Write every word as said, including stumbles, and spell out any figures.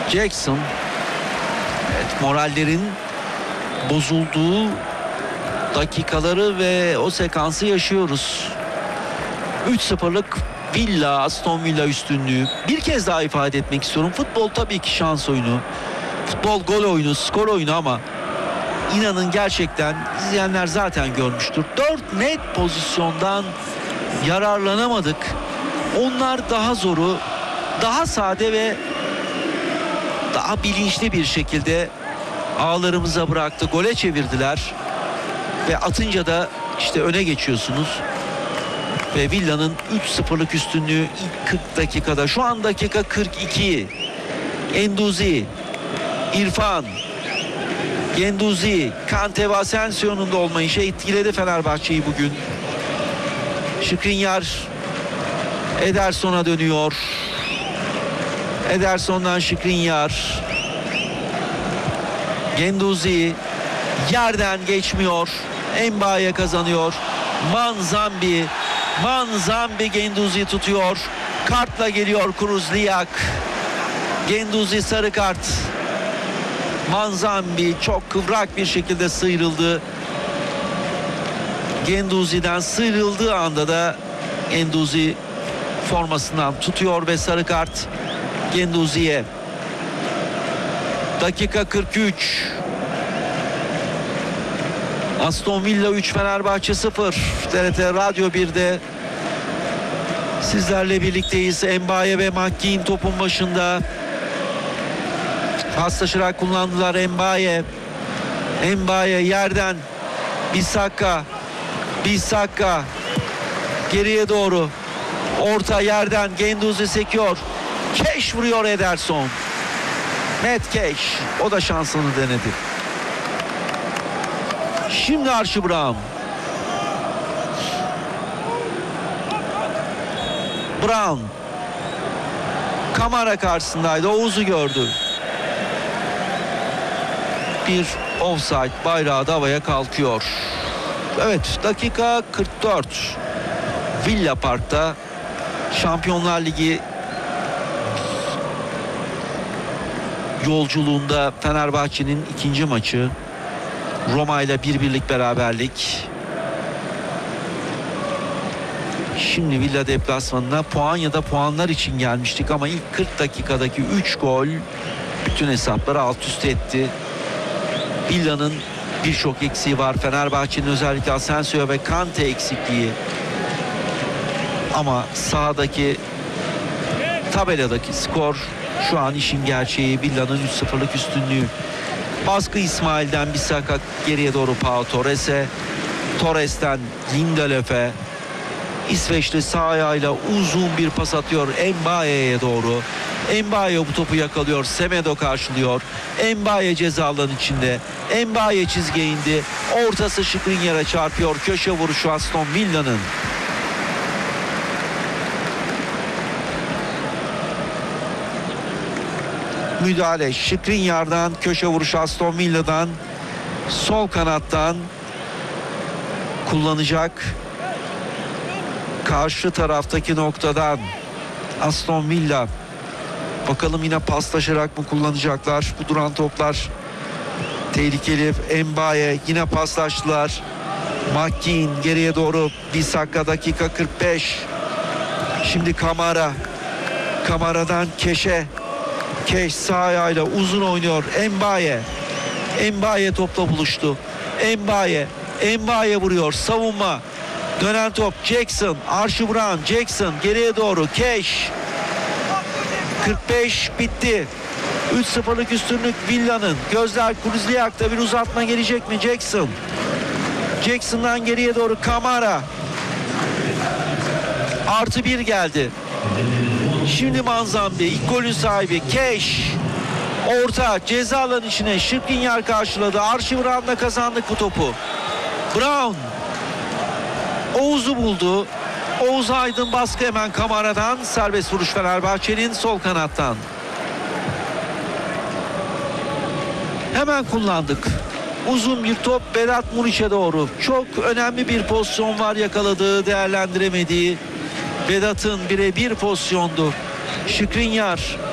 Jackson. Evet, morallerin bozulduğu dakikaları ve o sekansı yaşıyoruz. üç sıfırlık Villa, Aston Villa üstünlüğü. Bir kez daha ifade etmek istiyorum. Futbol tabii ki şans oyunu. Futbol gol oyunu, skor oyunu ama inanın gerçekten izleyenler zaten görmüştür. Dört net pozisyondan yararlanamadık. Onlar daha zoru, daha sade ve daha bilinçli bir şekilde ağlarımıza bıraktı. Gole çevirdiler. Ve atınca da işte öne geçiyorsunuz. Ve Villa'nın üç sıfırlık üstünlüğü ilk kırk dakikada. Şu an dakika kırk iki. Enduzi, İrfan, Genduzi, Kante ve Asensio'nun da olmayışı etkiledi Fenerbahçe'yi bugün. Skriniar Ederson'a dönüyor. Ederson'dan Skriniar. Genduzi yerden geçmiyor. Embaye kazanıyor. Manzambi. Manzambi Genduzi tutuyor. Kartla geliyor Kruzliak. Genduzi sarı kart. Manzambi çok kıvrak bir şekilde sıyrıldı. Genduzi'den sıyrıldığı anda da Genduzi formasından tutuyor ve sarı kart Genduzi'ye. Dakika kırk üç. Aston Villa üç, Fenerbahçe sıfır. T R T Radyo bir'de sizlerle birlikteyiz. Embaye ve McGinn topun başında. Paslaşarak kullandılar Embaye. Embaye yerden. Bissaka. Bissaka. Geriye doğru. Orta yerden Genduzi sekiyor. Keş vuruyor Ederson. Matt Keş. O da şansını denedi. Şimdi Archie Brown. Brown. Kamara karşısındaydı. Oğuz'u gördü. Bir offside bayrağı da havaya kalkıyor. Evet, dakika kırk dört. Villa Park'ta Şampiyonlar Ligi yolculuğunda Fenerbahçe'nin ikinci maçı. Roma ile bir birlik beraberlik. Şimdi Villa deplasmanına puan ya da puanlar için gelmiştik ama ilk kırk dakikadaki üç gol bütün hesapları alt üst etti. Villa'nın birçok eksiği var. Fenerbahçe'nin özellikle Asensio ve Kante eksikliği. Ama sahadaki tabeladaki skor şu an işin gerçeği. Villa'nın üç sıfırlık üstünlüğü. Baskı İsmail'den Bissaka geriye doğru Pau Torres'e. Torres'ten Lindelöf'e. İsveçli sağ ayağıyla uzun bir pas atıyor Embaye'ye doğru. Embaye bu topu yakalıyor. Semedo karşılıyor. Embaye ceza alanı içinde. Embaye çizgiye indi. Ortası Skriniar'a çarpıyor. Köşe vuruşu Aston Villa'nın. Müdahale Skriniar'dan, köşe vuruşu Aston Villa'dan. Sol kanattan kullanacak. Karşı taraftaki noktadan Aston Villa. Bakalım yine paslaşarak mı kullanacaklar? Bu duran toplar tehlikeli. Embaye yine paslaştılar. McGinn geriye doğru. Bissaka dakika kırk beş. Şimdi Kamara. Kamara'dan Keş'e. Keş sağ ayağıyla uzun oynuyor. Embaye. Embaye topla buluştu. Embaye. Embaye vuruyor. Savunma. Dönen top Jackson. Archie Brown. Jackson geriye doğru. Keş. kırk beş bitti. üç sıfırlık üstünlük Villa'nın. Gözler Kruzliak'ta, bir uzatma gelecek mi? Jackson. Jackson'dan geriye doğru Kamara. Artı bir geldi. Şimdi Manzambi. İlk golün sahibi Keş. Orta ceza alanı içine Skriniar karşıladı. Archie Brown'la kazandık bu topu. Brown. Oğuz'u buldu. Oğuz Aydın baskı hemen Kamara'dan. Serbest vuruş Fenerbahçe'nin sol kanattan. Hemen kullandık. Uzun bir top Vedat Muriç'e doğru. Çok önemli bir pozisyon var yakaladığı, değerlendiremediği. Vedat'ın birebir pozisyondu. Skriniar